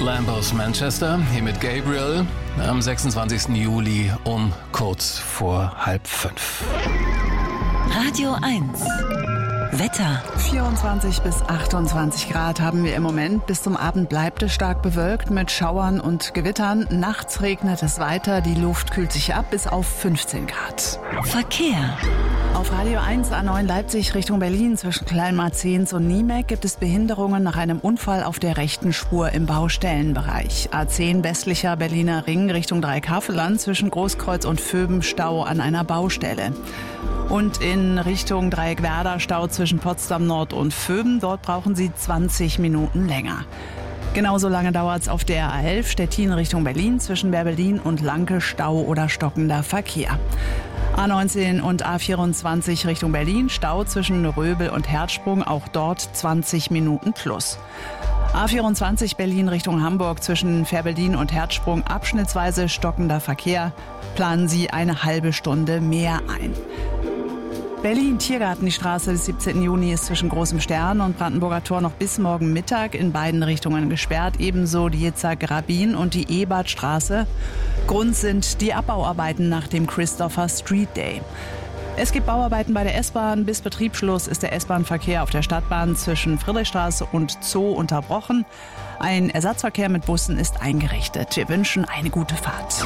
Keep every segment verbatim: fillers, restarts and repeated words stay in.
Lamb aus Manchester, hier mit Gabriel, am sechsundzwanzigsten Juli um kurz vor halb fünf. Radio eins. Wetter. vierundzwanzig bis achtundzwanzig Grad haben wir im Moment. Bis zum Abend bleibt es stark bewölkt mit Schauern und Gewittern. Nachts regnet es weiter. Die Luft kühlt sich ab bis auf fünfzehn Grad. Verkehr. Auf Radio eins A neun Leipzig Richtung Berlin zwischen Kleinmarzens und Niemek gibt es Behinderungen nach einem Unfall auf der rechten Spur im Baustellenbereich. A zehn westlicher Berliner Ring Richtung Dreikafelland zwischen Großkreuz und Vöben Stau an einer Baustelle. Und in Richtung Dreieckwerder Stau zwischen Potsdam Nord und Vöben. Dort brauchen Sie zwanzig Minuten länger. Genauso lange dauert es auf der A elf Stettin Richtung Berlin zwischen Berlin und Lanke Stau oder stockender Verkehr. A neunzehn und A vierundzwanzig Richtung Berlin Stau zwischen Röbel und Herzsprung, auch dort zwanzig Minuten plus. A vierundzwanzig Berlin Richtung Hamburg zwischen Fehrbellin und Herzsprung abschnittsweise stockender Verkehr. Planen Sie eine halbe Stunde mehr ein. Berlin Tiergarten, die Straße des siebzehnten Juni ist zwischen Großem Stern und Brandenburger Tor noch bis morgen Mittag in beiden Richtungen gesperrt. Ebenso die Jetzer Grabin und die Ebertstraße. Grund sind die Abbauarbeiten nach dem Christopher Street Day. Es gibt Bauarbeiten bei der S-Bahn. Bis Betriebsschluss ist der S-Bahn-Verkehr auf der Stadtbahn zwischen Friedrichstraße und Zoo unterbrochen. Ein Ersatzverkehr mit Bussen ist eingerichtet. Wir wünschen eine gute Fahrt.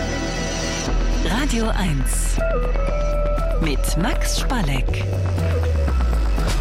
Radio eins mit Max Spalleck.